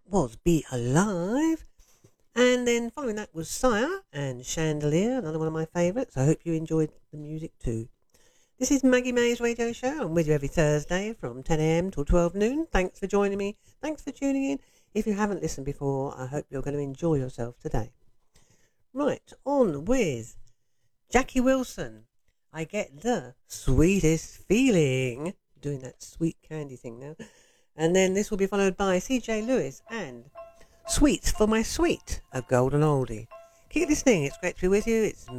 was Be Alive. And then following that was Sire and Chandelier, another one of my favourites. I hope you enjoyed the music too. This is Maggie May's radio show. I'm with you every Thursday from 10 a.m. till 12 noon. Thanks for joining me. Thanks for tuning in. If you haven't listened before, I hope you're going to enjoy yourself today. Right, on with Jackie Wilson. I get the sweetest feeling. Doing that sweet candy thing now. And then this will be followed by CJ Lewis and Sweets for My Sweet, a golden oldie. Keep listening. It's great to be with you. It's